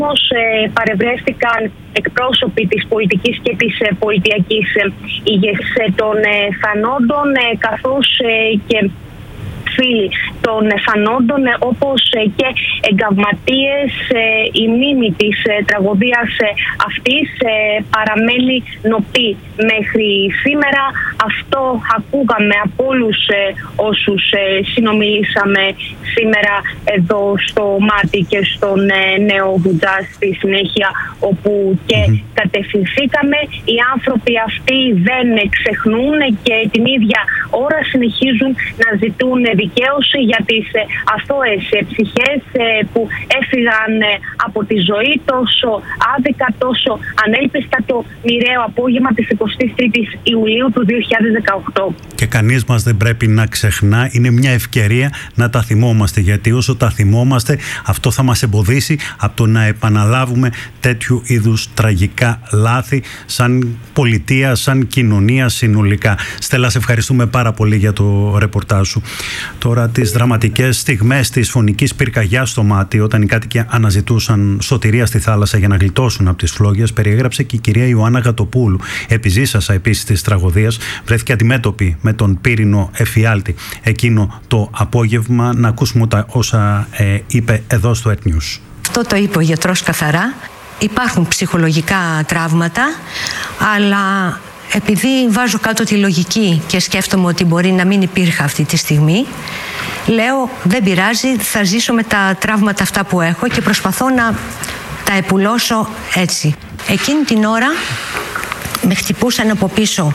παρευρέθηκαν εκπρόσωποι της πολιτικής και της πολιτιακής ηγεσίας των θανόντων, καθώς και φίλοι των θανόντων, όπως και εγκαυματίες. Η μνήμη της τραγωδίας αυτής παραμένει νοπή μέχρι σήμερα. Αυτό ακούγαμε από όλους όσους συνομιλήσαμε σήμερα εδώ στο Μάτι και στον Νέο Βουτζά στη συνέχεια, όπου και κατευθυνθήκαμε. Οι άνθρωποι αυτοί δεν ξεχνούν και την ίδια ώρα συνεχίζουν να ζητούν δικαίωση για τις αθώες ψυχές που έφυγαν από τη ζωή τόσο άδικα, τόσο ανέλπιστα το μοιραίο απόγευμα της 23ης Ιουλίου του 2018. Και κανείς μας δεν πρέπει να ξεχνά. Είναι μια ευκαιρία να τα θυμόμαστε, γιατί όσο τα θυμόμαστε, αυτό θα μας εμποδίσει από το να επαναλάβουμε τέτοιου είδους τραγικά λάθη σαν πολιτεία, σαν κοινωνία συνολικά. Στέλλα, σε ευχαριστούμε πάρα πολύ για το ρεπορτάζ σου. Τώρα, τις δραματικές στιγμές της φωνικής πυρκαγιάς στο Μάτι, όταν οι κάτοικοι αναζητούσαν σωτηρία στη θάλασσα για να γλιτώσουν από τις φλόγες, περιέγραψε και η κυρία Ιωάννα Γατοπούλου. Επιζήσασα επίσης της τραγωδίας, βρέθηκε αντιμέτωπη με τον πύρινο εφιάλτη εκείνο το απόγευμα. Να ακούσουμε όσα είπε εδώ στο Earth News. Αυτό το είπε ο γιατρός καθαρά. Υπάρχουν ψυχολογικά τραύματα, αλλά επειδή βάζω κάτω τη λογική και σκέφτομαι ότι μπορεί να μην υπήρχε αυτή τη στιγμή, λέω δεν πειράζει, θα ζήσω με τα τραύματα αυτά που έχω και προσπαθώ να τα επουλώσω έτσι. Εκείνη την ώρα με χτυπούσαν από πίσω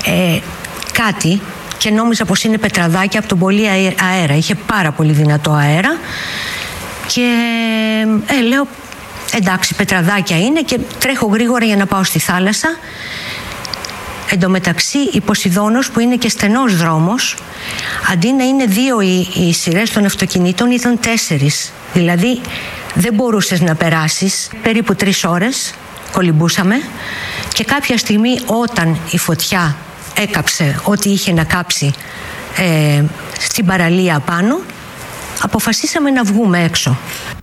κάτι και νόμιζα πως είναι πετραδάκια από τον πολύ αέρα. Είχε πάρα πολύ δυνατό αέρα και λέω εντάξει, πετραδάκια είναι, και τρέχω γρήγορα για να πάω στη θάλασσα. Εν τω μεταξύ η Ποσειδώνος, που είναι και στενός δρόμος, αντί να είναι 2 οι σειρές των αυτοκινήτων, ήταν 4. Δηλαδή δεν μπορούσες να περάσεις. Περίπου 3 ώρες κολυμπούσαμε και κάποια στιγμή, όταν η φωτιά έκαψε ό,τι είχε να κάψει στην παραλία πάνω, αποφασίσαμε να βγούμε έξω.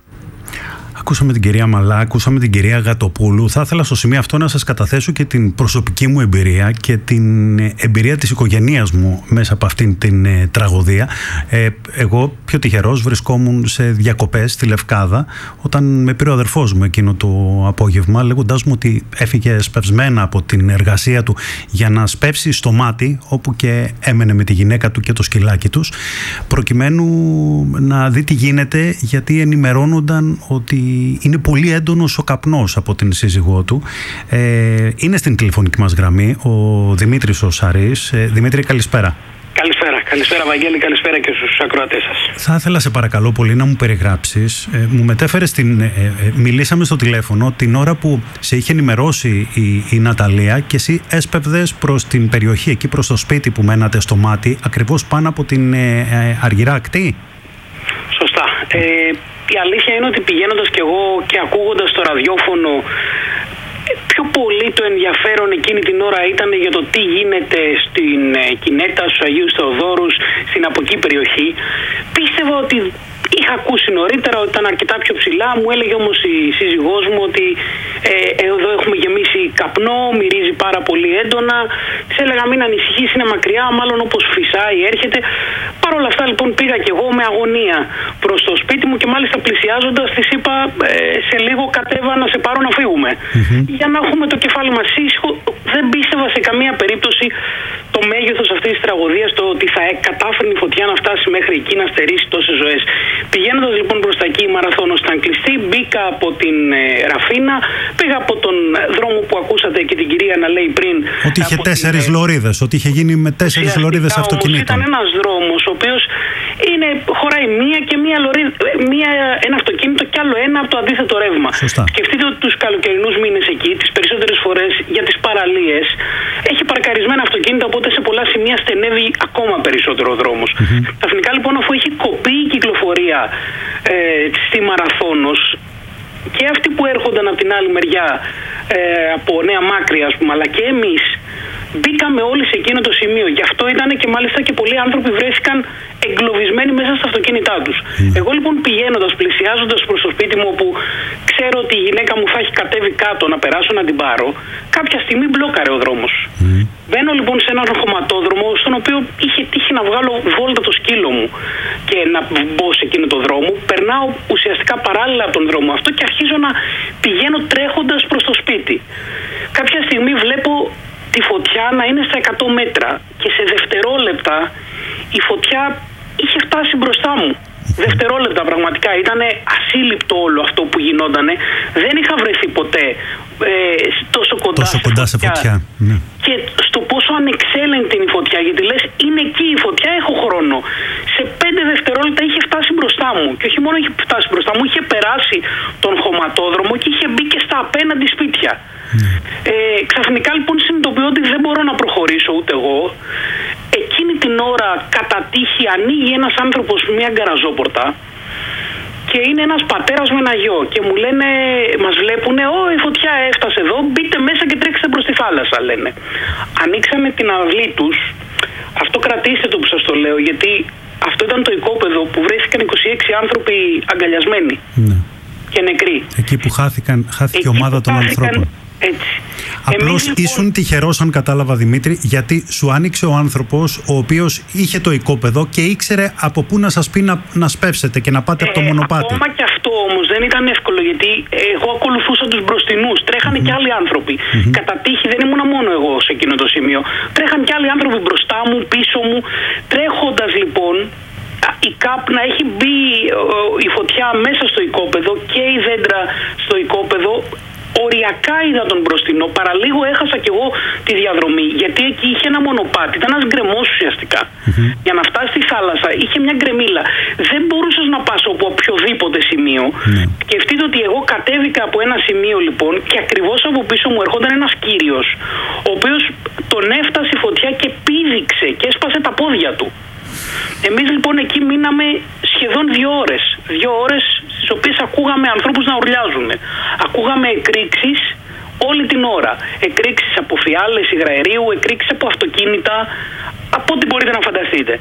Ακούσαμε την κυρία Μαλά, ακούσαμε την κυρία Γατοπούλου. Θα ήθελα στο σημείο αυτό να σας καταθέσω και την προσωπική μου εμπειρία και την εμπειρία της οικογένειας μου μέσα από αυτήν την τραγωδία. Εγώ, πιο τυχερός, βρισκόμουν σε διακοπές στη Λευκάδα όταν με πήρε ο αδερφός μου εκείνο το απόγευμα, λέγοντάς μου ότι έφυγε σπευσμένα από την εργασία του για να σπεύσει στο Μάτι, όπου και έμενε με τη γυναίκα του και το σκυλάκι τους, προκειμένου να δει τι γίνεται, γιατί ενημερώνονταν ότι είναι πολύ έντονος ο καπνός από την σύζυγό του. Είναι στην τηλεφωνική μας γραμμή ο Δημήτρης ο Σαρής. Δημήτρη, καλησπέρα. Καλησπέρα Βαγγέλη, καλησπέρα και στους ακροατές σας. Θα ήθελα σε παρακαλώ πολύ να μου περιγράψεις. Μου μετέφερες μιλήσαμε στο τηλέφωνο την ώρα που σε είχε ενημερώσει η Ναταλία και εσύ έσπευδες προς την περιοχή, εκεί προς το σπίτι που μένατε στο Μάτι, ακριβώς πάνω από την Αργυρά ακτή. Σωστά. Η αλήθεια είναι ότι πηγαίνοντας κι εγώ και ακούγοντας το ραδιόφωνο, πιο πολύ το ενδιαφέρον εκείνη την ώρα ήταν για το τι γίνεται στην Κινέτα, στους Αγίους Θεοδόρους, στην από εκεί περιοχή. Πίστευα ότι είχα ακούσει νωρίτερα ότι ήταν αρκετά πιο ψηλά. Μου έλεγε όμως η σύζυγός μου ότι εδώ έχουμε γεμίσει καπνό, μυρίζει πάρα πολύ έντονα. Της έλεγα μην ανησυχείς, είναι μακριά, μάλλον όπως φυσάει έρχεται. Παρ' όλα αυτά λοιπόν πήγα κι εγώ με αγωνία προς το σπίτι μου και μάλιστα πλησιάζοντας της είπα σε λίγο κατέβα να σε πάρω να φύγουμε. Για να έχουμε το κεφάλι μας ήσυχο. Δεν πίστευα σε καμία περίπτωση το μέγεθος αυτής της τραγωδίας, το ότι θα κατάφερνε η φωτιά να φτάσει μέχρι εκεί, να στερήσει τόσες ζωές. Πηγαίνοντας λοιπόν προς τα εκεί, η μαραθώνος ήταν κλειστή, μπήκα από την Ραφίνα, πήγα από τον δρόμο που ακούσατε και την κυρία να λέει πριν. Ότι είχε 4 λωρίδες, ότι είχε γίνει με 4 λωρίδες αυτοκινήτων. Ήταν ένας δρόμος ο οποίος χωράει ένα αυτοκίνητο και άλλο ένα από το αντίθετο ρεύμα. Σωστά. Σκεφτείτε ότι τους καλοκαιρινούς μήνες εκεί, τις περισσότερες φορές για τις παραλίες, έχει παρκαρισμένα αυτοκίνητα, οπότε σε πολλά σημεία στενεύει ακόμα περισσότερο ο δρόμος. Ξαφνικά λοιπόν, αφού έχει κοπεί η κυκλοφορία στη Μαραθώνος, και αυτοί που έρχονταν από την άλλη μεριά από Νέα Μάκρη, ας πούμε, αλλά και εμείς, Μπήκαμε όλοι σε εκείνο το σημείο. Γι' αυτό ήταν και μάλιστα και πολλοί άνθρωποι βρέθηκαν εγκλωβισμένοι μέσα στα αυτοκίνητά τους. Εγώ λοιπόν πηγαίνοντας, πλησιάζοντας προς το σπίτι μου, όπου ξέρω ότι η γυναίκα μου θα έχει κατέβει κάτω να περάσω να την πάρω, κάποια στιγμή μπλόκαρε ο δρόμος. Μπαίνω λοιπόν σε έναν χωματόδρομο, στον οποίο είχε τύχει να βγάλω βόλτα το σκύλο μου και να μπω σε εκείνο το δρόμο. Περνάω ουσιαστικά παράλληλα από τον δρόμο αυτό και αρχίζω να πηγαίνω τρέχοντας προς το σπίτι. Κάποια στιγμή βλέπω τη φωτιά να είναι στα 100 μέτρα και σε δευτερόλεπτα η φωτιά είχε φτάσει μπροστά μου. Δευτερόλεπτα πραγματικά. Ήταν ασύλληπτο όλο αυτό που γινότανε. Δεν είχα βρεθεί ποτέ τόσο κοντά σε φωτιά. Ναι. Και στο πόσο ανεξέλεγκτη είναι η φωτιά. Γιατί λες, είναι εκεί η φωτιά, έχω χρόνο. Σε 5 δευτερόλεπτα είχε φτάσει μπροστά μου. Και όχι μόνο είχε φτάσει μπροστά μου, είχε περάσει τον χωματόδρομο και είχε μπει και στα απέναντι σπίτια. Ξαφνικά λοιπόν συνειδητοποιώ ότι δεν μπορώ να προχωρήσω ούτε εγώ. Εκείνη την ώρα κατά τύχη ανοίγει ένας άνθρωπος μια γκαραζόπορτα και είναι ένας πατέρας με ένα γιο και μου λένε, μας βλέπουνε, η φωτιά έφτασε εδώ, μπείτε μέσα και τρέξτε προς τη θάλασσα, λένε. Ανοίξαμε την αυλή τους. Αυτό κρατήστε το που σας το λέω, γιατί αυτό ήταν το οικόπεδο που βρέθηκαν 26 άνθρωποι αγκαλιασμένοι και νεκροί. Εκεί που χάθηκε η ομάδα των ανθρώπων. Έτσι. Απλώς λοιπόν, ήσουν τυχερός, αν κατάλαβα, Δημήτρη, γιατί σου άνοιξε ο άνθρωπος ο οποίος είχε το οικόπεδο και ήξερε από πού να σας πει να σπεύσετε και να πάτε από το μονοπάτι. Ακόμα και αυτό όμως δεν ήταν εύκολο, γιατί εγώ ακολουθούσα τους μπροστινούς. Τρέχανε και άλλοι άνθρωποι. Κατά τύχη δεν ήμουνα μόνο εγώ σε εκείνο το σημείο. Τρέχανε και άλλοι άνθρωποι μπροστά μου, πίσω μου. Τρέχοντας λοιπόν, η ΚΑΠ να έχει μπει η φωτιά μέσα στο οικόπεδο και η δέντρα στο οικόπεδο. Οριακά είδα τον μπροστινό, παραλίγο έχασα κι εγώ τη διαδρομή, γιατί εκεί είχε ένα μονοπάτι, ήταν ένας γκρεμός ουσιαστικά. Για να φτάσει στη θάλασσα είχε μια γκρεμίλα. Δεν μπορούσες να πας από οποιοδήποτε σημείο. Σκεφτείτε ότι εγώ κατέβηκα από ένα σημείο λοιπόν και ακριβώς από πίσω μου ερχόταν ένας κύριος, ο οποίος τον έφτασε η φωτιά και πήδηξε και έσπασε τα πόδια του. Εμείς λοιπόν εκεί μείναμε σχεδόν 2 ώρες. 2 ώρες στις οποίες ακούγαμε ανθρώπους να ουρλιάζουν. Ακούγαμε εκρήξεις όλη την ώρα. Εκρήξεις από φιάλες υγραερίου, εκρήξεις από αυτοκίνητα, από ό,τι μπορείτε να φανταστείτε.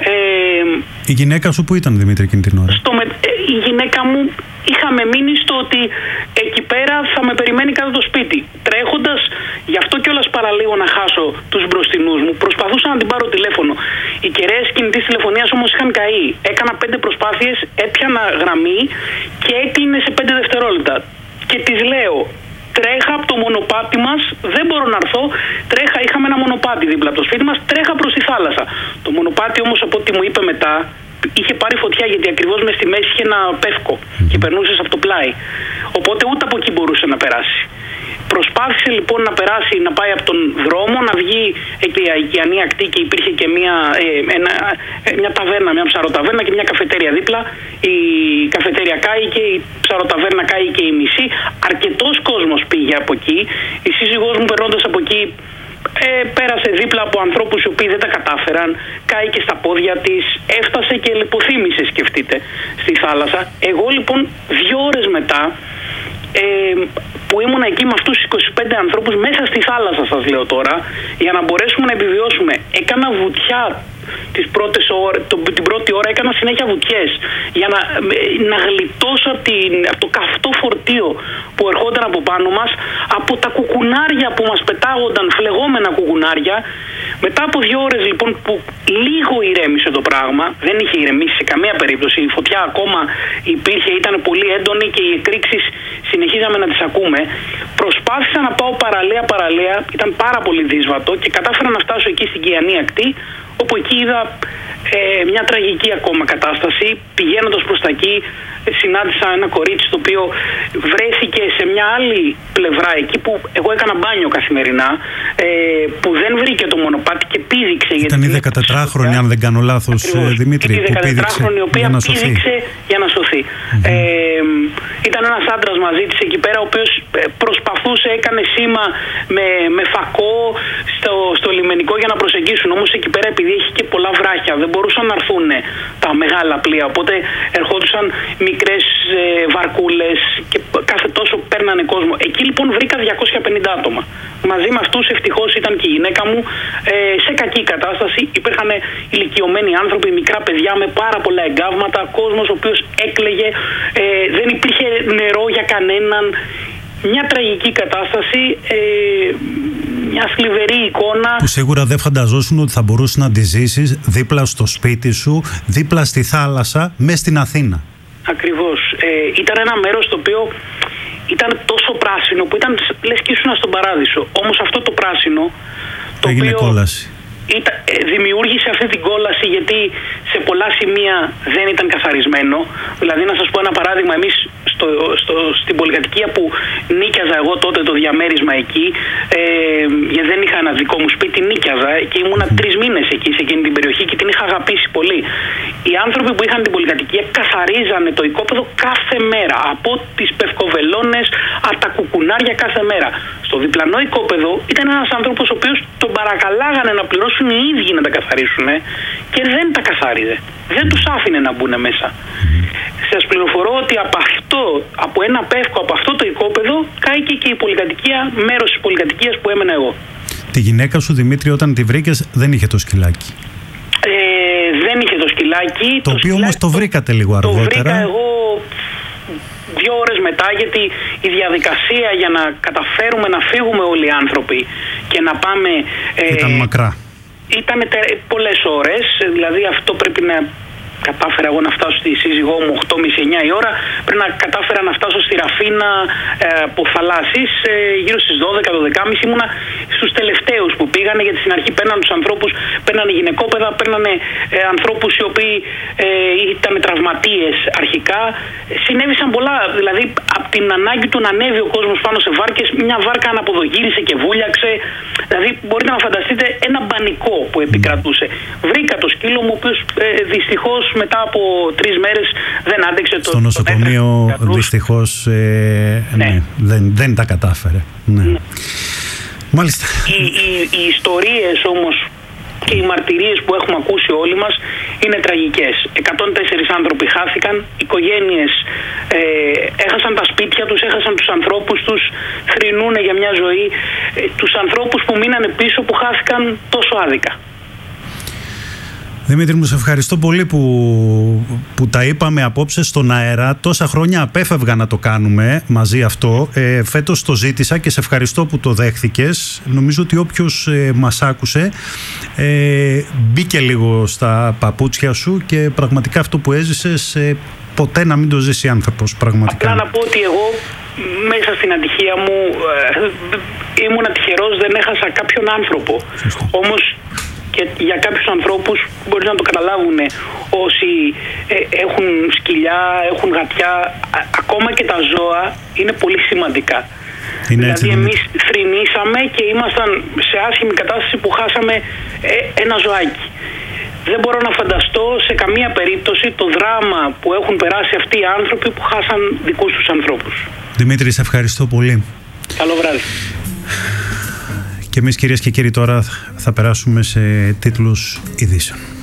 Η γυναίκα σου που ήταν, Δημήτρη, εκείνη την ώρα? Η γυναίκα μου, είχαμε μείνει στο ότι εκεί πέρα θα με περιμένει κάτω το σπίτι. Τρέχοντας, γι' αυτό κιόλας παραλίγο να χάσω τους μπροστινούς μου, προσπαθούσα να την πάρω τηλέφωνο. Οι κεραίες κινητής τηλεφωνίας όμως είχαν καεί. Έκανα 5 προσπάθειες, έπιανα γραμμή και έκλεινε σε 5 δευτερόλεπτα. Και της λέω, τρέχα από το μονοπάτι μας, δεν μπορώ να έρθω. Τρέχα, είχαμε ένα μονοπάτι δίπλα από το σπίτι μας, τρέχα προς τη θάλασσα. Το μονοπάτι όμως, από ό,τι μου είπε μετά, είχε πάρει φωτιά, γιατί ακριβώς μες στη μέση είχε ένα πεύκο και περνούσες από το πλάι. Οπότε ούτε από εκεί μπορούσε να περάσει. Προσπάθησε λοιπόν να περάσει, να πάει από τον δρόμο, να βγει η οικιανή ακτή και υπήρχε και μια ταβέρνα, μια ψαροταβέρνα και μια καφετέρια δίπλα. Η καφετέρια κάηκε, η ψαροταβέρνα κάηκε η μισή. Αρκετός κόσμος πήγε από εκεί. Η σύζυγός μου περνώντας από εκεί πέρασε δίπλα από ανθρώπους οι οποίοι δεν τα κατάφεραν, κάηκε στα πόδια της, έφτασε και λιποθύμησε, σκεφτείτε, στη θάλασσα. Εγώ λοιπόν 2 ώρες μετά που ήμουν εκεί με αυτούς τους 25 ανθρώπους μέσα στη θάλασσα, σας λέω τώρα, για να μπορέσουμε να επιβιώσουμε, έκανα βουτιά την πρώτη ώρα, έκανα συνέχεια βουτιές για να γλιτώσω από το καυτό φορτίο που ερχόταν από πάνω μας, από τα κουκουνάρια που μας πετάγονταν, φλεγόμενα κουκουνάρια. Μετά από 2 ώρες λοιπόν που λίγο ηρέμησε το πράγμα, δεν είχε ηρεμήσει σε καμία περίπτωση, η φωτιά ακόμα υπήρχε, ήταν πολύ έντονη και οι εκρήξεις συνεχίζαμε να τις ακούμε. Προσπάθησα να πάω παραλία, ήταν πάρα πολύ δύσβατο και κατάφερα να φτάσω εκεί στην Κιανή ακτή, όπου εκεί είδα μια τραγική ακόμα κατάσταση. Πηγαίνοντας προς τα εκεί, συνάντησα ένα κορίτσι το οποίο βρέθηκε σε μια άλλη πλευρά, εκεί που εγώ έκανα μπάνιο καθημερινά, που δεν βρήκε το μονοπάτι και πήδηξε. Ήταν η 14χρονη, αν δεν κάνω λάθος, Δημήτρη, που πήδηξε για να σωθεί. Για να σωθεί. Ήταν ένας άντρας μαζί της εκεί πέρα, ο οποίος προσπαθούσε, έκανε σήμα με φακό στο λιμενικό για να προσεγγίσουν. Όμως εκεί πέρα, επειδή έχει και πολλά βράχια, δεν μπορούσε μπορούσαν να έρθουν τα μεγάλα πλοία. Οπότε ερχόντουσαν μικρές βαρκούλες και κάθε τόσο παίρνανε κόσμο. Εκεί λοιπόν βρήκα 250 άτομα. Μαζί με αυτούς ευτυχώς ήταν και η γυναίκα μου σε κακή κατάσταση. Υπήρχαν ηλικιωμένοι άνθρωποι, μικρά παιδιά με πάρα πολλά εγκάβματα, κόσμος ο οποίος έκλαιγε, δεν υπήρχε νερό για κανέναν. Μια τραγική κατάσταση, μια θλιβερή εικόνα. Που σίγουρα δεν φανταζόσουν ότι θα μπορούσε να τη ζήσεις δίπλα στο σπίτι σου, δίπλα στη θάλασσα, μέσα στην Αθήνα. Ακριβώς. Ήταν ένα μέρος το οποίο ήταν τόσο πράσινο που ήταν λες και ήσουν στον παράδεισο. Όμως αυτό το πράσινο το έγινε οποίο κόλαση. Δημιούργησε αυτή την κόλαση γιατί σε πολλά σημεία δεν ήταν καθαρισμένο. Δηλαδή να σας πω ένα παράδειγμα, εμείς στην πολυκατοικία που νίκιαζα εγώ τότε το διαμέρισμα εκεί, γιατί δεν είχα ένα δικό μου σπίτι, νίκιαζα και ήμουνα 3 μήνες εκεί σε εκείνη την περιοχή και την είχα αγαπήσει πολύ. Οι άνθρωποι που είχαν την πολυκατοικία καθαρίζανε το οικόπεδο κάθε μέρα, από τις πευκοβελώνες, από τα κουκουνάρια κάθε μέρα. Στο διπλανό οικόπεδο ήταν ένας άνθρωπος ο οποίος τον παρακαλάγανε να πληρώσουν οι ίδιοι να τα καθαρίσουν και δεν τα καθάριζε. Δεν τους άφηνε να μπουν μέσα. Σας πληροφορώ ότι από ένα πεύκο, από αυτό το οικόπεδο, κάηκε και η πολυκατοικία, μέρος της πολυκατοικίας που έμενα εγώ. Τη γυναίκα σου, Δημήτρη, όταν τη βρήκες, δεν είχε το σκυλάκι. Δεν είχε το σκυλάκι. Το οποίο όμως το βρήκατε λίγο αργότερα. Το βρήκα εγώ 2 ώρες μετά, γιατί η διαδικασία για να καταφέρουμε να φύγουμε όλοι οι άνθρωποι και να πάμε... Ήταν μακρά. Ήταν πολλές ώρες, δηλαδή αυτό πρέπει να... Κατάφερα εγώ να φτάσω στη σύζυγό μου 8.30-9 η ώρα. Πριν να κατάφερα να φτάσω στη Ραφίνα από θαλάσσης γύρω στις 12-12.30. Ήμουνα στους τελευταίους που πήγανε, γιατί στην αρχή παίρνανε τους ανθρώπους, παίρνανε γυναικόπαιδα, παίρνανε ανθρώπους οι οποίοι ήταν τραυματίες αρχικά. Συνέβησαν πολλά. Δηλαδή από την ανάγκη του να ανέβει ο κόσμος πάνω σε βάρκες, μια βάρκα αναποδογύρισε και βούλιαξε. Δηλαδή μπορείτε να φανταστείτε ένα πανικό που επικρατούσε. Βρήκα το σκύλο μου, ο οποίος δυστυχώς μετά από 3 μέρες δεν άντεξε. Στο νοσοκομείο δυστυχώς ναι, δεν τα κατάφερε. Ναι. Ναι. Μάλιστα. Οι ιστορίες όμως και οι μαρτυρίες που έχουμε ακούσει όλοι μας είναι τραγικές. 104 άνθρωποι χάθηκαν, οικογένειες έχασαν τα σπίτια τους, έχασαν τους ανθρώπους τους, θρηνούν για μια ζωή. Τους ανθρώπους που μείνανε πίσω, που χάθηκαν τόσο άδικα. Δημήτρη μου, σε ευχαριστώ πολύ που τα είπαμε απόψε στον αέρα. Τόσα χρόνια απέφευγα να το κάνουμε μαζί αυτό. Φέτος το ζήτησα και σε ευχαριστώ που το δέχθηκες. Νομίζω ότι όποιος μας άκουσε μπήκε λίγο στα παπούτσια σου και πραγματικά αυτό που έζησες ποτέ να μην το ζήσει άνθρωπος πραγματικά. Απλά να πω ότι εγώ μέσα στην ατυχία μου ήμουν τυχερός, δεν έχασα κάποιον άνθρωπο. Όμως και για κάποιους ανθρώπους μπορεί να το καταλάβουν όσοι έχουν σκυλιά, έχουν γατιά, ακόμα και τα ζώα είναι πολύ σημαντικά. Δηλαδή εμείς θρηνήσαμε και ήμασταν σε άσχημη κατάσταση που χάσαμε ένα ζωάκι. Δεν μπορώ να φανταστώ σε καμία περίπτωση το δράμα που έχουν περάσει αυτοί οι άνθρωποι που χάσαν δικούς τους ανθρώπους. Δημήτρη, σε ευχαριστώ πολύ. Καλό βράδυ. Και εμείς, κυρίες και κύριοι, τώρα θα περάσουμε σε τίτλους ειδήσεων.